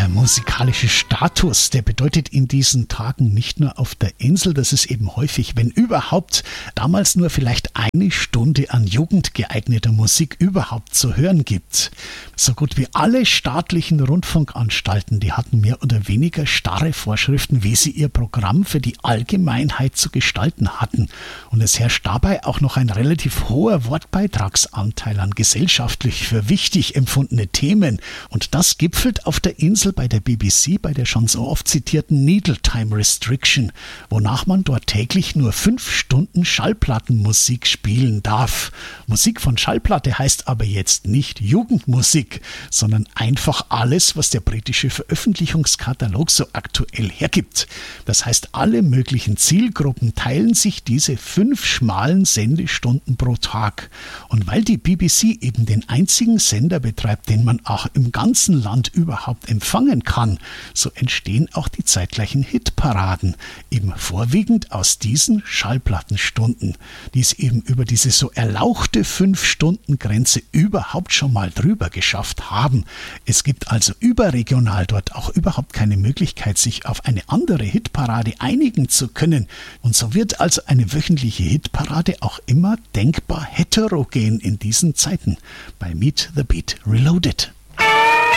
Der musikalische Status, der bedeutet in diesen Tagen nicht nur auf der Insel, dass es eben häufig, wenn überhaupt, damals nur vielleicht eine Stunde an jugendgeeigneter Musik überhaupt zu hören gibt. So gut wie alle staatlichen Rundfunkanstalten, die hatten mehr oder weniger starre Vorschriften, wie sie ihr Programm für die Allgemeinheit zu gestalten hatten. Und es herrscht dabei auch noch ein relativ hoher Wortbeitragsanteil an gesellschaftlich für wichtig empfundene Themen. Und das gipfelt auf der Insel bei der BBC bei der schon so oft zitierten Needle Time Restriction, wonach man dort täglich nur 5 Stunden Schallplattenmusik spielen darf. Musik von Schallplatte heißt aber jetzt nicht Jugendmusik, sondern einfach alles, was der britische Veröffentlichungskatalog so aktuell hergibt. Das heißt, alle möglichen Zielgruppen teilen sich diese 5 schmalen Sendestunden pro Tag. Und weil die BBC eben den einzigen Sender betreibt, den man auch im ganzen Land überhaupt empfangen kann, so entstehen auch die zeitgleichen Hitparaden, eben vorwiegend aus diesen Schallplattenstunden, die es eben über diese so erlauchte 5-Stunden-Grenze überhaupt schon mal drüber geschafft haben. Es gibt also überregional dort auch überhaupt keine Möglichkeit, sich auf eine andere Hitparade einigen zu können. Und so wird also eine wöchentliche Hitparade auch immer denkbar heterogen in diesen Zeiten bei Meet the Beat Reloaded.